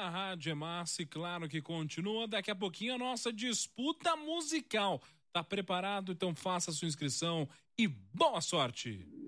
na Rádio Massa, e claro que continua. Daqui a pouquinho a nossa disputa musical. Tá preparado? Então faça a sua inscrição e boa sorte!